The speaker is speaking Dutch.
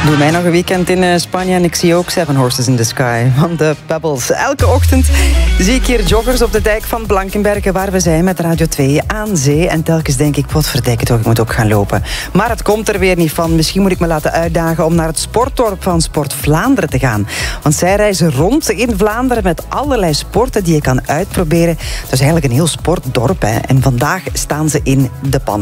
Doe mij nog een weekend in Spanje en ik zie ook Seven Horses in the Sky van de Pebbles. Elke ochtend zie ik hier joggers op de dijk van Blankenberge, waar we zijn met Radio 2 aan zee. En telkens denk ik, wat verdikke toch, ik moet ook gaan lopen. Maar het komt er weer niet van. Misschien moet ik me laten uitdagen om naar het sportdorp van Sport Vlaanderen te gaan. Want zij reizen rond in Vlaanderen met allerlei sporten die je kan uitproberen. Het is eigenlijk een heel sportdorp, hè. En vandaag staan ze in de pan.